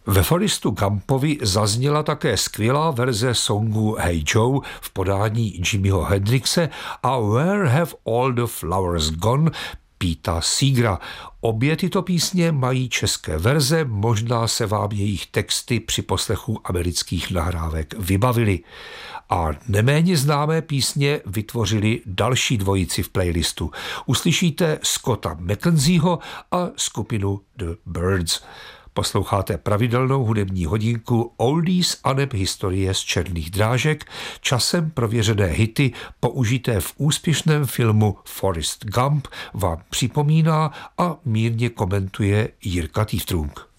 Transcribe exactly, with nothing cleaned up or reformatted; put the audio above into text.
Ve Forrestu Gumpovi zazněla také skvělá verze songu Hey Joe v podání Jimmyho Hendrixe a Where Have All the Flowers Gone Peta Seegera. Obě tyto písně mají české verze, možná se vám jejich texty při poslechu amerických nahrávek vybavily. A neméně známé písně vytvořili další dvojici v playlistu. Uslyšíte Scotta McKenzieho a skupinu The Byrds. Posloucháte pravidelnou hudební hodinku Oldies aneb historie z černých drážek, časem prověřené hity použité v úspěšném filmu Forrest Gump vám připomíná a mírně komentuje Jirka Týftrunk.